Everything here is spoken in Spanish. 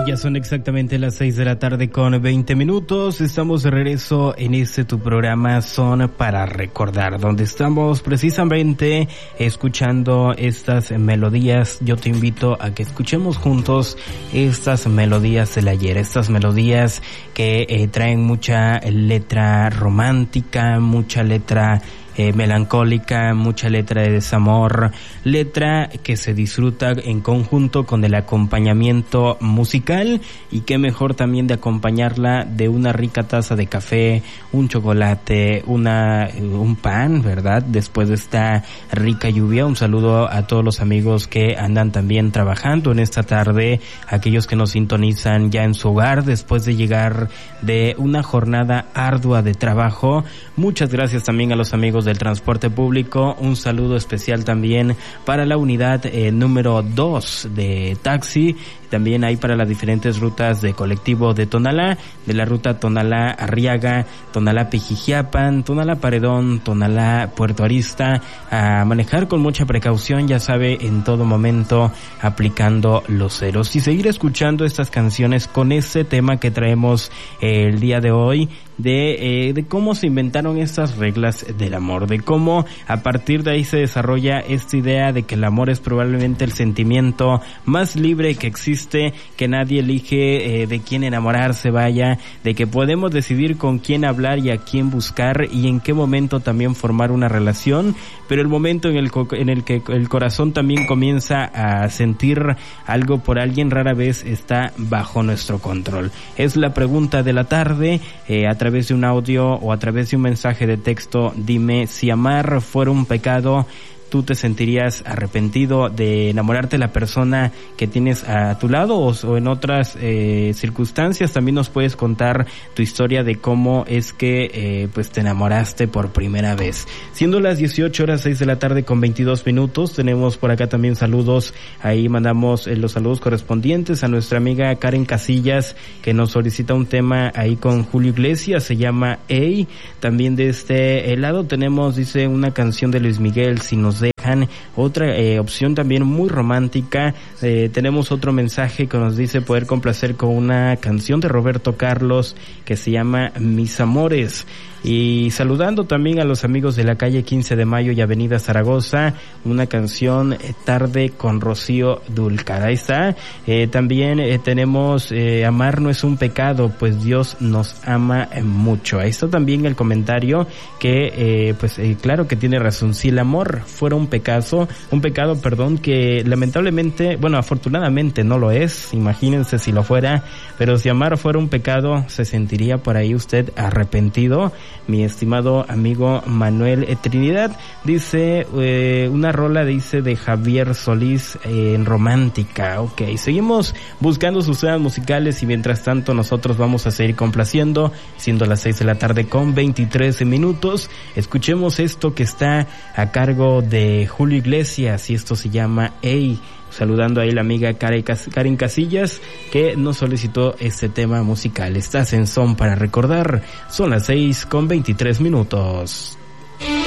Ya son exactamente las 6 de la tarde con 20 minutos. Estamos de regreso en tu programa Son para Recordar, donde estamos precisamente escuchando estas melodías. Yo te invito a que escuchemos juntos estas melodías del ayer, estas melodías que traen mucha letra romántica, mucha letra melancólica, mucha letra de desamor, letra que se disfruta en conjunto con el acompañamiento musical, y qué mejor también de acompañarla de una rica taza de café, un chocolate, un pan, ¿verdad? Después de esta rica lluvia. Un saludo a todos los amigos que andan también trabajando en esta tarde, aquellos que nos sintonizan ya en su hogar después de llegar de una jornada ardua de trabajo. Muchas gracias también a los amigos del transporte público. Un saludo especial también para la unidad número 2 de taxi. También hay para las diferentes rutas de colectivo de Tonalá, de la ruta Tonalá-Arriaga, Tonalá-Pijijiapan, Tonalá-Paredón, Tonalá-Puerto Arista. A manejar con mucha precaución, ya sabe, en todo momento aplicando los ceros. Y seguir escuchando estas canciones con este tema que traemos el día de hoy, de cómo se inventaron estas reglas del amor, de cómo a partir de ahí se desarrolla esta idea de que el amor es probablemente el sentimiento más libre que existe, que nadie elige de quién enamorarse, vaya, de que podemos decidir con quién hablar y a quién buscar y en qué momento también formar una relación, pero el momento en el que el corazón también comienza a sentir algo por alguien rara vez está bajo nuestro control. Es la pregunta de la tarde. A través de un audio o a través de un mensaje de texto, dime, si amar fuera un pecado, ¿tú te sentirías arrepentido de enamorarte de la persona que tienes a tu lado o en otras circunstancias? También nos puedes contar tu historia de cómo es que pues te enamoraste por primera vez. Siendo las 18:06 de la tarde con 22 minutos, tenemos por acá también saludos. Ahí mandamos los saludos correspondientes a nuestra amiga Karen Casillas, que nos solicita un tema ahí con Julio Iglesias, se llama Ey. También de este lado tenemos, dice, una canción de Luis Miguel, Si nos dejan, otra opción también muy romántica. Tenemos otro mensaje que nos dice poder complacer con una canción de Roberto Carlos que se llama Mis Amores. Y saludando también a los amigos de la calle 15 de Mayo y Avenida Zaragoza, una canción Tarde con Rocío Dúrcal. Ahí está. También tenemos Amar no es un pecado, pues Dios nos ama mucho. Ahí está también el comentario que claro que tiene razón. Si el amor fuera un pecado, que lamentablemente, bueno, afortunadamente no lo es, imagínense si lo fuera, pero si amar fuera un pecado, ¿se sentiría por ahí usted arrepentido? Mi estimado amigo Manuel Trinidad dice, una rola dice de Javier Solís en romántica. Ok, seguimos buscando sus temas musicales y mientras tanto nosotros vamos a seguir complaciendo, siendo las 6 de la tarde con 23 minutos. Escuchemos esto que está a cargo de Julio Iglesias y esto se llama Ey. Saludando ahí la amiga Karen Casillas, que nos solicitó este tema musical. Estás en Son para Recordar. Son las 6 con 23 minutos.